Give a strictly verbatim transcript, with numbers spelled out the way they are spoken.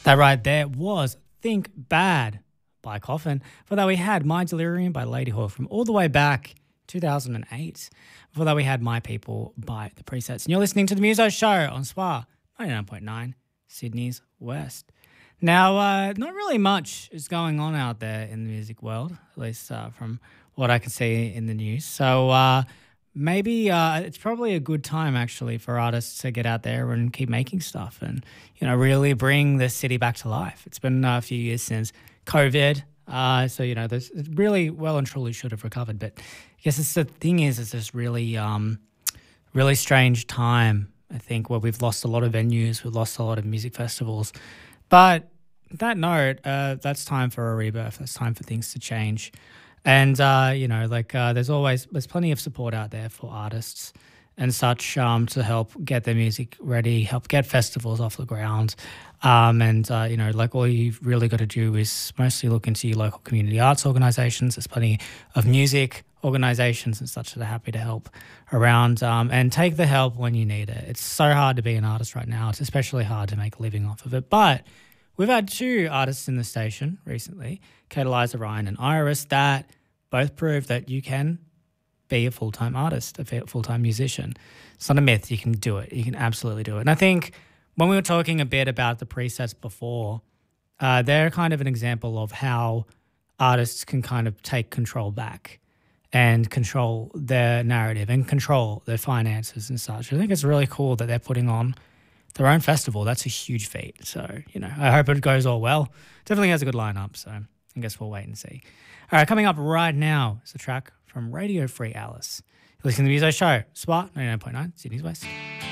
That right there was Think Bad by Coffin. For that we had My Delirium by Ladyhawke from all the way back two thousand eight. For that we had My People by The Presets. And you're listening to The Muso Show on S W A ninety-nine point nine, Sydney's West. Now, uh, not really much is going on out there in the music world, at least uh, from what I can see in the news. So uh, maybe uh, it's probably a good time, actually, for artists to get out there and keep making stuff and, you know, really bring the city back to life. It's been a few years since COVID, uh, so, you know, there's it really well and truly should have recovered. But I guess it's the thing is, it's this really, um, really strange time, I think, where we've lost a lot of venues, we've lost a lot of music festivals. But that note, uh, that's time for a rebirth. That's time for things to change. And, uh, you know, like uh, there's always, there's plenty of support out there for artists and such um, to help get their music ready, help get festivals off the ground. Um, and, uh, you know, like all you've really got to do is mostly look into your local community arts organisations. There's plenty of music organisations and such that are happy to help around um, and take the help when you need it. It's so hard to be an artist right now. It's especially hard to make a living off of it. But we've had two artists in the station recently, Kate Eliza Ryan and Iris, that both prove that you can be a full-time artist, a full-time musician. It's not a myth. You can do it. You can absolutely do it. And I think when we were talking a bit about the presets before, uh, they're kind of an example of how artists can kind of take control back and control their narrative and control their finances and such. I think it's really cool that they're putting on their own festival. That's a huge feat. So, you know, I hope it goes all well. Definitely has a good lineup, so I guess we'll wait and see. All right, coming up right now is a track from Radio Free Alice. You're listening to the Muso Show, S W A ninety-nine point nine, Sydney's West.